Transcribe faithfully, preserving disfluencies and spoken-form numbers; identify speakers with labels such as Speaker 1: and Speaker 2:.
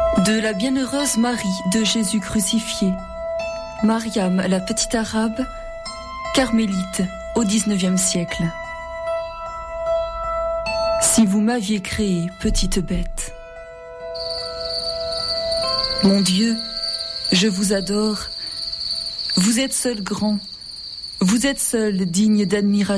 Speaker 1: De la bienheureuse Marie de Jésus crucifié, Mariam la petite arabe, carmélite au dix-neuvième siècle. Si vous m'aviez créée, petite bête. Mon Dieu, je vous adore. Vous êtes seul grand, vous êtes seul digne d'admiration.